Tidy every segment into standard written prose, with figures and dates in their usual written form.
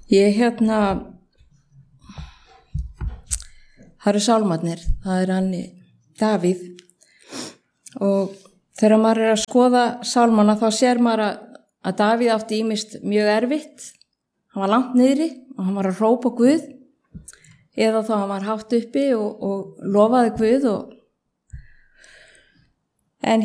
Það eru sálmarnir, það hann Davíð og þegar maður að skoða sálmana þá sér maður að Davíð átti ýmist mjög erfitt, hann var langt niðri og hann var að hrópa Guð eða þá hann var hátt uppi og lofaði Guð en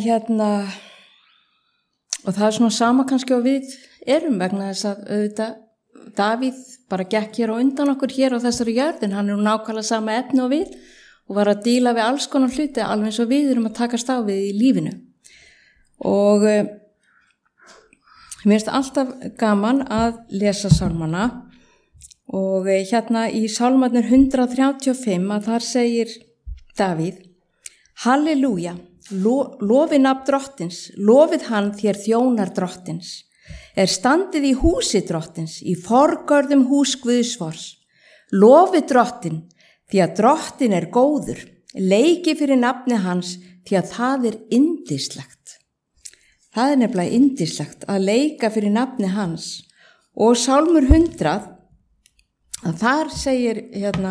og það er svona sama kannski og við erum vegna þess að auðvitað Davíð bara gekk hér á undan okkur hér á þessari jörðin, hann nákvæmlega sama efni og við og var að díla við alls konar hluti alveg eins og við erum að takast á við í lífinu og mér finnst alltaf gaman að lesa sálmana og í sálmarnir 135 að þar segir Davíð: Halleluja, lofi nafn drottins, lofið hann þér þjónar drottins. Standið í húsi drottins, í forgörðum hús Guðsvors. Lofið drottin, því að drottin er góður. Leiki fyrir nafni hans, því að það er yndislegt. Það er nefnilega yndislegt að leika fyrir nafni hans. Og Sálmur 100, að þar segir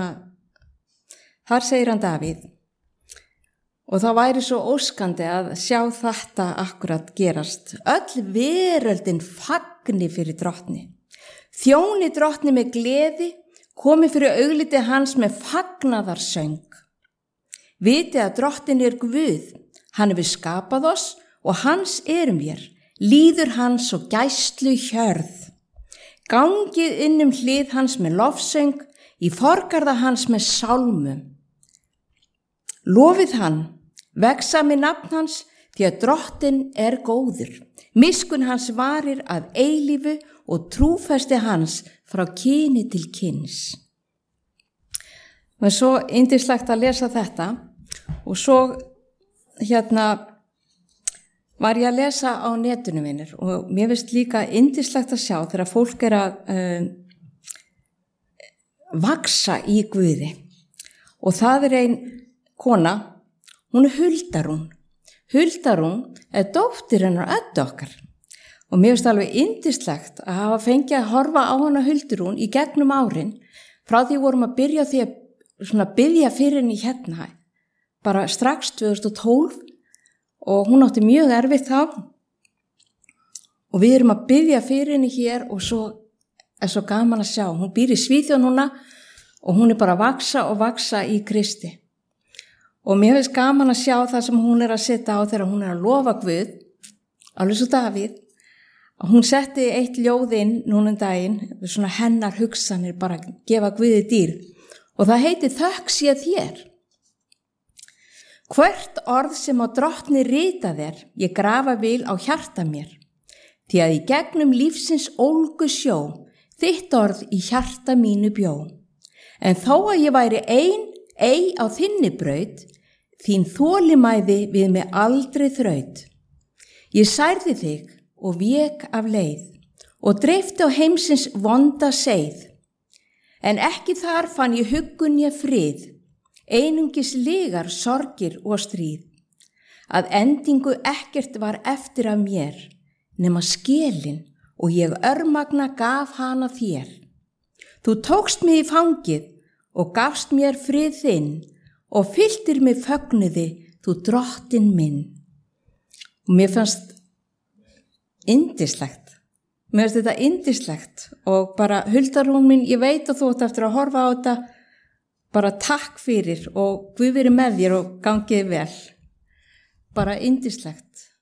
hann Davíð, og það væri svo óskandi að sjá þetta akkurat gerast. Öll veröldin fagni fyrir drottni. Þjóni drottni með gleði, komi fyrir augliti hans með fagnaðarsöng. Vitið að drottin er Guð, hann hefur skapað oss og hans erum vér. Líður hans og gæslu hjörð. Gangið innum hlið hans með lofsöng, í forgarða hans með sálmum. Lofið hann, vegsami nafn hans, því að drottin er góður. Miskunn hans varir að eilífu og trúfesti hans frá kyni til kyns. Það er svo yndislegt að lesa þetta og svo var ég að lesa á netinu minnir og mér finnst líka yndislegt að sjá þegar fólk er að vaksa í Guði og það er ein kona, hún er Huldarún. Huldarún er dóttir hennar Öddu okkar og mér finnst alveg yndislegt að hafa fengið að horfa á hana Huldarún í gegnum árin frá því vorum að byrja því að biðja fyrir henni bara strax 2012 og hún átti mjög erfitt þá og við erum að biðja fyrir henni hér og svo er svo gaman að sjá. Hún býr í Svíþjóð núna og hún er bara að vaksa í Kristi. Og mér finnst gaman að sjá það sem hún er að setja á þegar hún er að lofa Guð, alveg svo Davíð, að hún setti eitt ljóð inn núna daginn, svona hennar hugsanir bara að gefa Guði dýrð. Og það heitir Þökk sé þér. Hvert orð sem á drottni rita þér, ég grafa vil á hjarta mér. Því að í gegnum lífsins ólgu sjó, þitt orð í hjarta mínu bjó. En þó að ég væri ei á þinni braut, þín þolimæði við mig aldrei þraut. Ég særði þig og vék af leið og dreifti á heimsins vonda seið. En ekki þar fann ég huggun ég frið, einungis lygar, sorgir og stríð. Að endingu ekkert var eftir af mér, nema skelin og ég örmagna gaf hana þér. Þú tókst mig í fangið og gafst mér frið þinn og fylltir mig fögnuði, þú drottin minn. Og mér fannst yndislegt. Mér finnst þetta yndislegt og bara Huldarún mín, ég veit að þú átt eftir að horfa á þetta, bara takk fyrir og Guð veri með þér og gangið vel. Bara yndislegt.